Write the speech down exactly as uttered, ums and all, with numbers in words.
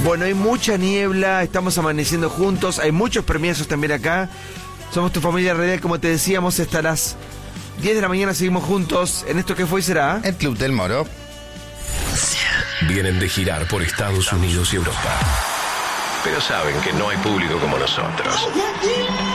Bueno, hay mucha niebla, estamos amaneciendo juntos, hay muchos premiazos también acá. Somos tu familia radial, como te decíamos, hasta las diez de la mañana seguimos juntos en esto que fue y será. El Club del Moro. Vienen de girar por Estados Unidos y Europa, pero saben que no hay público como nosotros.